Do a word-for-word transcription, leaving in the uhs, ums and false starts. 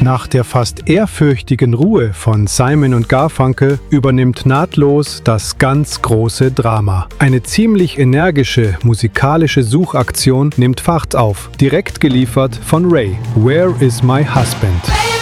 Nach der fast ehrfürchtigen Ruhe von Simon und Garfunkel übernimmt nahtlos das ganz große Drama. Eine ziemlich energische musikalische Suchaktion nimmt Fahrt auf, direkt geliefert von Ray. Where is my husband?